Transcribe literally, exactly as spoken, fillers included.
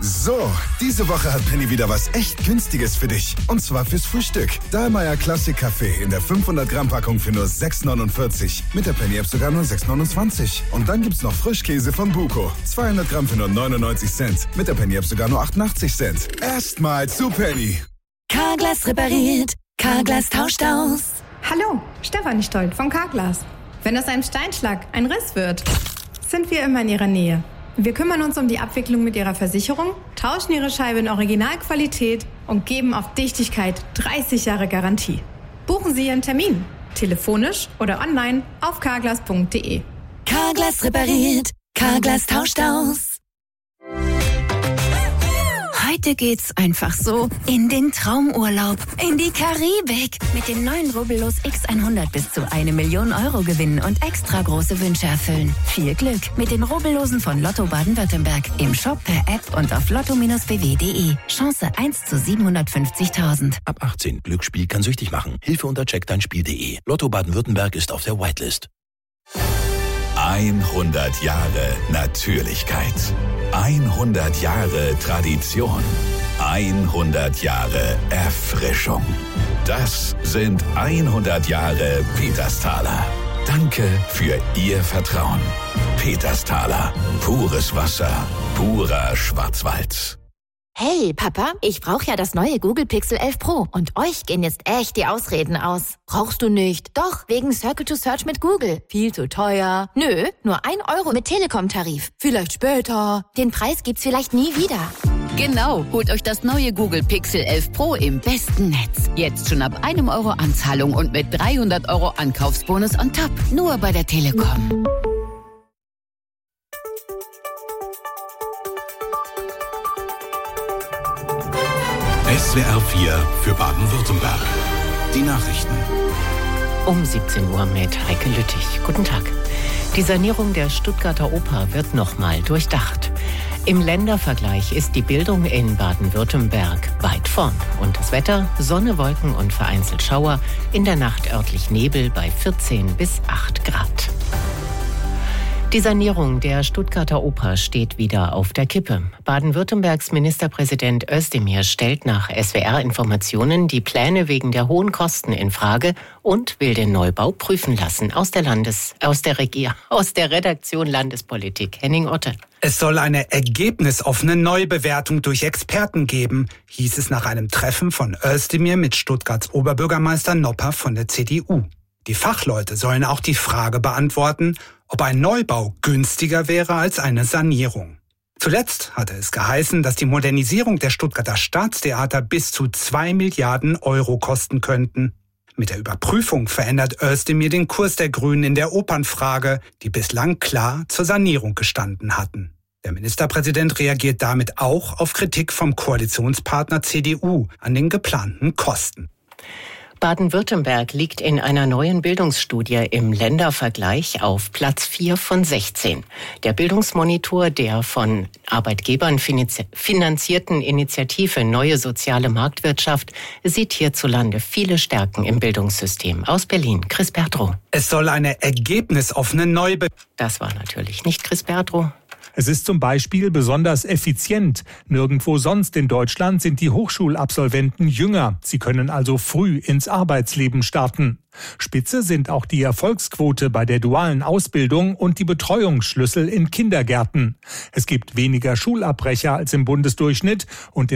So, diese Woche hat Penny wieder was echt Günstiges für dich. Und zwar fürs Frühstück. Dahlmeier Classic Kaffee in der fünfhundert Gramm Packung für nur sechs neunundvierzig. Mit der Penny App sogar nur sechs neunundzwanzig. Und dann gibt's noch Frischkäse von Buko. zweihundert Gramm für nur neunundneunzig Cent. Mit der Penny App sogar nur achtundachtzig Cent. Erstmal zu Penny. Carglass repariert. Carglass tauscht aus. Hallo, Stefanie Stolt von Carglass. Wenn aus einem Steinschlag ein Riss wird, sind wir immer in Ihrer Nähe. Wir kümmern uns um die Abwicklung mit Ihrer Versicherung, tauschen Ihre Scheibe in Originalqualität und geben auf Dichtigkeit dreißig Jahre Garantie. Buchen Sie Ihren Termin, telefonisch oder online auf carglass punkt de. Carglass repariert. Carglass tauscht aus. Heute geht's einfach so in den Traumurlaub, in die Karibik. Mit dem neuen Rubbellos X hundert bis zu eine Million Euro gewinnen und extra große Wünsche erfüllen. Viel Glück mit den Rubbellosen von Lotto Baden-Württemberg. Im Shop, per App und auf lotto b w punkt de. Chance eins zu siebenhundertfünfzigtausend. Ab achtzehn. Glücksspiel kann süchtig machen. Hilfe unter check dein Spiel punkt de. Lotto Baden-Württemberg ist auf der Whitelist. hundert Jahre Natürlichkeit. hundert Jahre Tradition. hundert Jahre Erfrischung. Das sind hundert Jahre Petersthaler. Danke für Ihr Vertrauen. Petersthaler. Pures Wasser. Purer Schwarzwald. Hey, Papa, ich brauche ja das neue Google Pixel elf Pro und euch gehen jetzt echt die Ausreden aus. Brauchst du nicht? Doch, wegen Circle to Search mit Google. Viel zu teuer. Nö, nur ein Euro mit Telekom-Tarif. Vielleicht später. Den Preis gibt's vielleicht nie wieder. Genau, holt euch das neue Google Pixel elf Pro im besten Netz. Jetzt schon ab einem Euro Anzahlung und mit dreihundert Euro Ankaufsbonus on top. Nur bei der Telekom. S W R vier für Baden-Württemberg. Die Nachrichten. Um siebzehn Uhr mit Heike Lüttich. Guten Tag. Die Sanierung der Stuttgarter Oper wird nochmal durchdacht. Im Ländervergleich ist die Bildung in Baden-Württemberg weit vorn. Und das Wetter? Sonne, Wolken und vereinzelt Schauer. In der Nacht örtlich Nebel bei vierzehn bis acht Grad. Die Sanierung der Stuttgarter Oper steht wieder auf der Kippe. Baden-Württembergs Ministerpräsident Özdemir stellt nach S W R-Informationen die Pläne wegen der hohen Kosten in Frage und will den Neubau prüfen lassen. Aus der Landes, aus der Regie, aus der Redaktion Landespolitik. Henning Otte. Es soll eine ergebnisoffene Neubewertung durch Experten geben, hieß es nach einem Treffen von Özdemir mit Stuttgarts Oberbürgermeister Nopper von der C D U. Die Fachleute sollen auch die Frage beantworten, ob ein Neubau günstiger wäre als eine Sanierung. Zuletzt hatte es geheißen, dass die Modernisierung der Stuttgarter Staatstheater bis zu zwei Milliarden Euro kosten könnten. Mit der Überprüfung verändert Özdemir den Kurs der Grünen in der Opernfrage, die bislang klar zur Sanierung gestanden hatten. Der Ministerpräsident reagiert damit auch auf Kritik vom Koalitionspartner C D U an den geplanten Kosten. Baden-Württemberg liegt in einer neuen Bildungsstudie im Ländervergleich auf Platz vier von sechzehn. Der Bildungsmonitor der von Arbeitgebern finanzierten Initiative Neue Soziale Marktwirtschaft sieht hierzulande viele Stärken im Bildungssystem. Aus Berlin, Chris Bertrow. Es soll eine ergebnisoffene Neubewertung. Das war natürlich nicht Chris Bertrow. Es ist zum Beispiel besonders effizient. Nirgendwo sonst in Deutschland sind die Hochschulabsolventen jünger. Sie können also früh ins Arbeitsleben starten. Spitze sind auch die Erfolgsquote bei der dualen Ausbildung und die Betreuungsschlüssel in Kindergärten. Es gibt weniger Schulabbrecher als im Bundesdurchschnitt und